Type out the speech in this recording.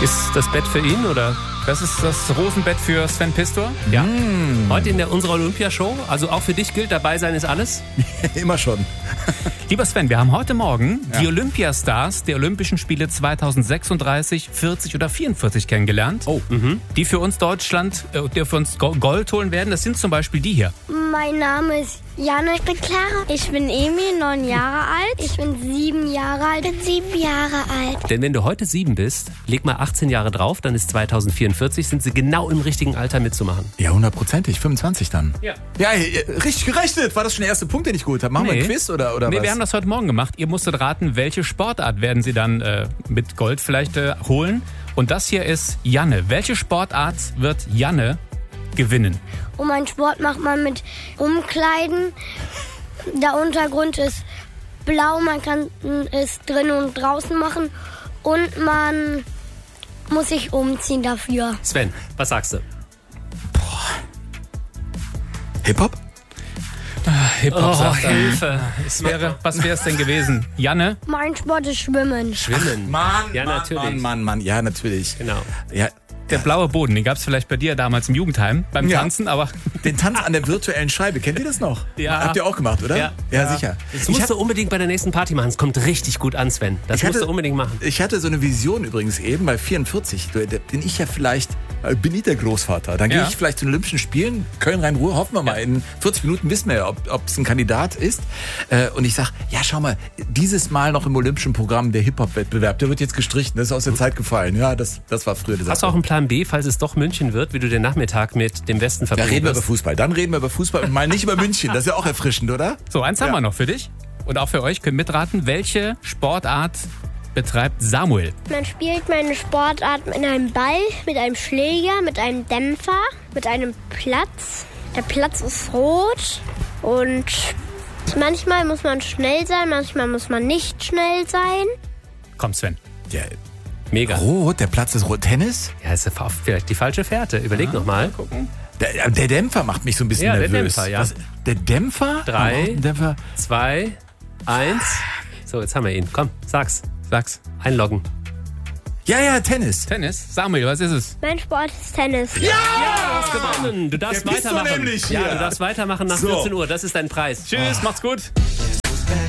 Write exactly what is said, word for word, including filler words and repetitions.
Ist das Bett für ihn oder? Das ist das Rosenbett für Sven Pistor. Ja. Mm. Heute in der unserer Olympiashow. Also auch für dich gilt, dabei sein ist alles. Immer schon. Lieber Sven, wir haben heute Morgen Ja. die Olympiastars der Olympischen Spiele zweitausendsechsunddreißig, vierzig oder vierundvierzig kennengelernt. Oh. Mhm. Die für uns Deutschland, äh, die für uns Go- Gold holen werden. Das sind zum Beispiel die hier. Mein Name ist Jana Clara. Ich bin Emil, neun Jahre alt. Ich bin sieben Jahre alt. Ich bin sieben Jahre alt. Denn wenn du heute sieben bist, leg mal achtzehn Jahre drauf, dann ist zweitausendvierundvierzig, sind sie genau im richtigen Alter mitzumachen. Ja, hundertprozentig. fünfundzwanzig dann. Ja. Ja, äh, richtig gerechnet. War das schon der erste Punkt, den ich geholt habe? Machen wir Nee. ein Quiz oder, oder Nee, was? wir haben das heute Morgen gemacht. Ihr musstet raten, welche Sportart werden sie dann äh, mit Gold vielleicht äh, holen. Und das hier ist Janne. Welche Sportart wird Janne gewinnen? Und mein Sport macht man mit Umkleiden. Der Untergrund ist blau. Man kann es drinnen und draußen machen. Und man muss sich umziehen dafür. Sven, was sagst du? Hip-Hop? Hip-Hop Oh, sagt er. Hilfe. Es wäre, was wäre es denn gewesen? Janne? Mein Sport ist Schwimmen. Schwimmen. Mann, Ja, Mann, natürlich. Mann, Mann, Mann. Ja, natürlich. Genau. Ja, Der blaue Boden, den gab es vielleicht bei dir damals im Jugendheim beim Ja. Tanzen, aber den Tanz an der virtuellen Scheibe. Kennt ihr das noch? Ja. Habt ihr auch gemacht, oder? Ja. Ja, sicher. Das Ich musst hatte, du unbedingt bei der nächsten Party machen. Es kommt richtig gut an, Sven. Das Ich musst hatte- du unbedingt machen. ich hatte so eine Vision übrigens eben bei vierundvierzig. Da bin ich ja vielleicht, äh, bin ich der Großvater. Dann Ja. gehe ich vielleicht zu den Olympischen Spielen, Köln-Rhein-Ruhr, hoffen wir mal. In vierzig Minuten wissen wir ja, ob es ein Kandidat ist. Äh, und ich sag, ja, schau mal, dieses Mal noch im Olympischen Programm der Hip-Hop-Wettbewerb. Der wird jetzt gestrichen, das ist aus der Zeit gefallen. Ja, das, das war früher. Hast du auch einen Plan B, falls es doch München wird, wie du den Nachmittag mit dem Westen Da verbringen reden wir über wirst? Fußball. Dann reden wir über Fußball und mal nicht über München. Das ist ja auch erfrischend, oder? so, eins haben Ja. wir noch für dich. Und auch für euch, könnt mitraten, welche Sportart betreibt Samuel? Man spielt meine Sportart mit einem Ball, mit einem Schläger, mit einem Dämpfer, mit einem Platz. Der Platz ist rot und manchmal muss man schnell sein, manchmal muss man nicht schnell sein. Komm, Sven. Der Mega. Rot, der Platz ist rot. Tennis? Ja, ist vielleicht die falsche Fährte. Überleg noch mal. Der, der Dämpfer macht mich so ein bisschen Ja, der nervös. Dämpfer, ja. Was, der Dämpfer? Drei. Warum ein Dämpfer? Zwei, eins. So, jetzt haben wir ihn. Komm, sag's. Sag's. Einloggen. Ja, ja, Tennis. Tennis. Samuel, was ist es? Mein Sport ist Tennis. Ja, du hast gewonnen. Du darfst Der bist du weitermachen. nämlich ja, hier. du darfst weitermachen nach So. vierzehn Uhr. Das ist dein Preis. Tschüss, macht's gut.